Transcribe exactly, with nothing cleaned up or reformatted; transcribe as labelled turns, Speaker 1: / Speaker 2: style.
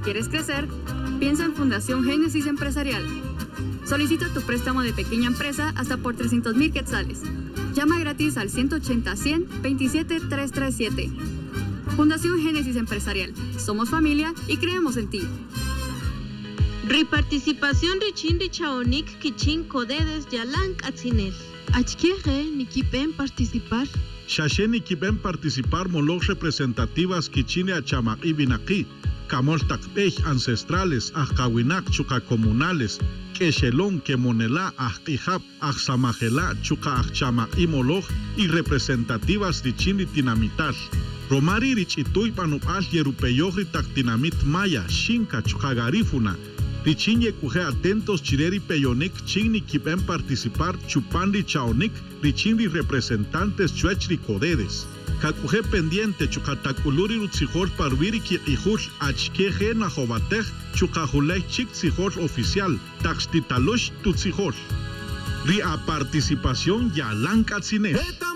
Speaker 1: ¿Quieres crecer? Piensa en Fundación Génesis Empresarial. Solicita tu préstamo de pequeña empresa hasta por trescientos mil quetzales. Llama gratis al ciento ochenta, cien, veintisiete, trescientos treinta y siete. Fundación Génesis Empresarial. Somos familia y creemos en ti.
Speaker 2: Reparticipación Richin de Chaonik Kichin Codedes Yalank Atzinel.
Speaker 3: Achkeje Nikipen participar.
Speaker 4: Shashe Nikipen participar molos representativas Kichine Achamak y Binaki. Camol Takpej ancestrales, Ajkawinak Chuka comunales. Keshelon, Kemonela, Ajkijap, Ajsamajela, Chuka Ajchama y Moloch y representativas de Chini Tinamital. Romari Richituy Panupal Yerupeyojri Taktinamit Maya, Shinka Chukagarifuna. Richinye Kuje atentos Chireri Peyonik, Chini Kipen participar, Chupandi Chaonik, Richinri representantes Chuechri Codedes. Kakuje pendiente Chukatakuluri Rutzijor Parviri Kikijush, Achkeje Najobatej, Chukajulej Chik Tzijor oficial, Taxtitalush Tutzijor. Ria participación Yalanka Tzine.